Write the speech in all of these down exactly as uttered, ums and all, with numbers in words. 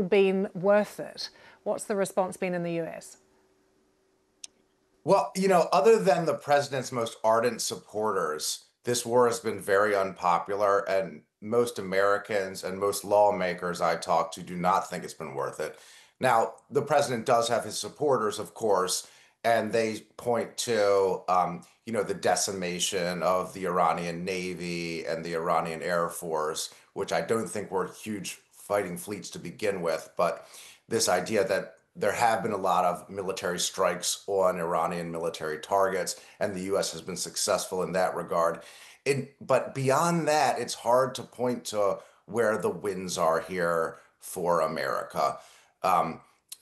not been worth it. What's the response been in the U S? Well, you know, other than the president's most ardent supporters, this war has been very unpopular, and most Americans and most lawmakers I talk to do not think it's been worth it. Now, the president does have his supporters, of course, and they point to, um, you know, the decimation of the Iranian Navy and the Iranian Air Force, which I don't think were huge fighting fleets to begin with, but this idea that there have been a lot of military strikes on Iranian military targets, and the U S has been successful in that regard. It, but beyond that, it's hard to point to where the wins are here for America. Um,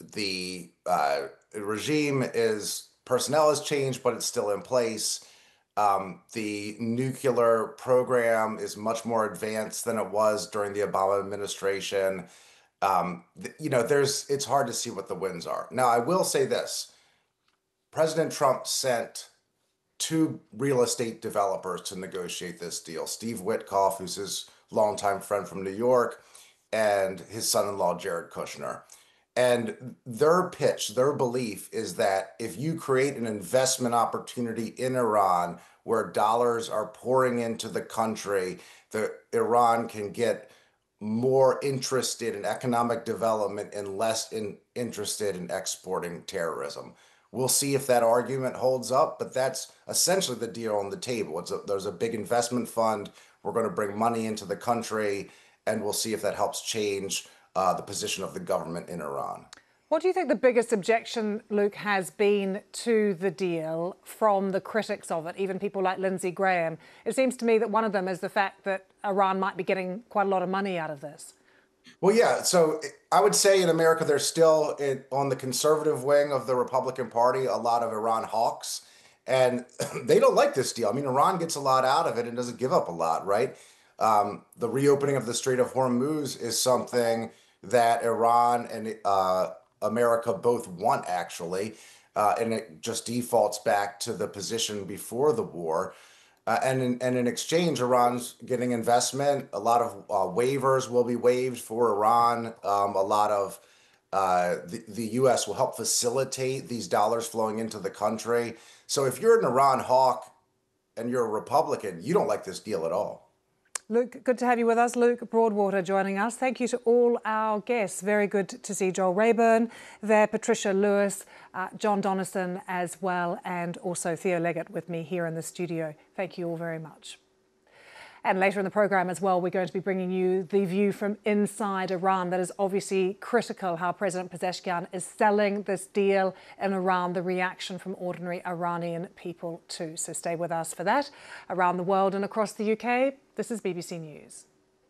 the uh, regime is personnel has changed, but it's still in place. Um, the nuclear program is much more advanced than it was during the Obama administration. Um, th- you know, there's it's hard to see what the wins are. Now, I will say this: President Trump sent two real estate developers to negotiate this deal. Steve Witkoff, who's his longtime friend from New York, and his son-in-law, Jared Kushner. And their pitch, their belief is that if you create an investment opportunity in Iran where dollars are pouring into the country, the Iran can get more interested in economic development and less in, interested in exporting terrorism. We'll see if that argument holds up, but that's essentially the deal on the table. It's a, there's a big investment fund. We're going to bring money into the country, and we'll see if that helps change uh, the position of the government in Iran. What do you think the biggest objection, Luke, has been to the deal from the critics of it, even people like Lindsey Graham? It seems to me that one of them is the fact that Iran might be getting quite a lot of money out of this. Well, yeah. So I would say in America, there's still it, on the conservative wing of the Republican Party, a lot of Iran hawks, and they don't like this deal. I mean, Iran gets a lot out of it and doesn't give up a lot, right? Um, the reopening of the Strait of Hormuz is something that Iran and uh, America both want, actually, uh, and it just defaults back to the position before the war. Uh, and in, and in exchange, Iran's getting investment. A lot of uh, waivers will be waived for Iran. Um, a lot of uh, the, the U S will help facilitate these dollars flowing into the country. So if you're an Iran hawk and you're a Republican, you don't like this deal at all. Luke, good to have you with us. Luke Broadwater joining us. Thank you to all our guests. Very good to see Joel Rayburn there, Patricia Lewis, uh, John Donison as well, and also Theo Leggett with me here in the studio. Thank you all very much. And later in the programme as well, we're going to be bringing you the view from inside Iran. That is obviously critical, how President Pezeshkian is selling this deal in Iran, the reaction from ordinary Iranian people too. So stay with us for that. Around the world and across the U K, this is B B C News.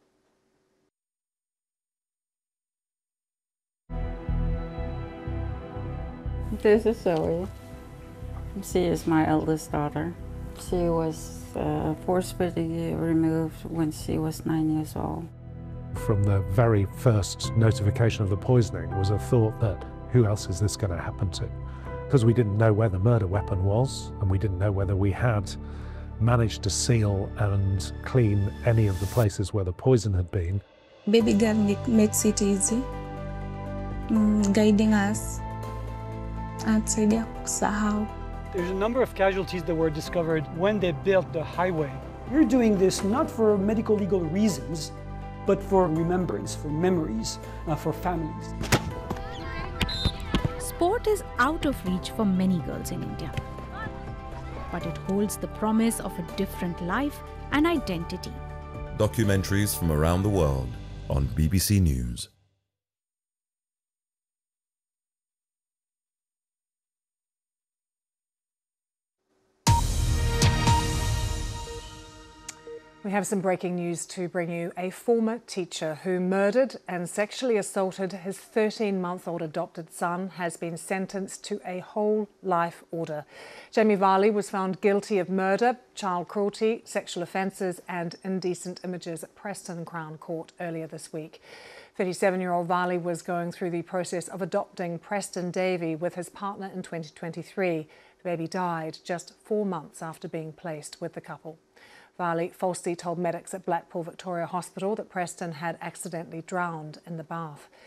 This is Zoe. She is my eldest daughter. She was uh, forcibly removed when she was nine years old. From the very first notification of the poisoning was a thought that who else is this going to happen to? Because we didn't know where the murder weapon was, and we didn't know whether we had managed to seal and clean any of the places where the poison had been. Baby girl makes it easy, mm, guiding us outside Sahau. There's a number of casualties that were discovered when they built the highway. We're doing this not for medical legal reasons, but for remembrance, for memories, uh, for families. Sport is out of reach for many girls in India, but it holds the promise of a different life and identity. Documentaries from around the world on B B C News. We have some breaking news to bring you. A former teacher who murdered and sexually assaulted his thirteen-month-old adopted son has been sentenced to a whole life order. Jamie Varley was found guilty of murder, child cruelty, sexual offences and indecent images at Preston Crown Court earlier this week. thirty-seven-year-old Varley was going through the process of adopting Preston Davey with his partner in twenty twenty-three. The baby died just four months after being placed with the couple. Varley falsely told medics at Blackpool Victoria Hospital that Preston had accidentally drowned in the bath.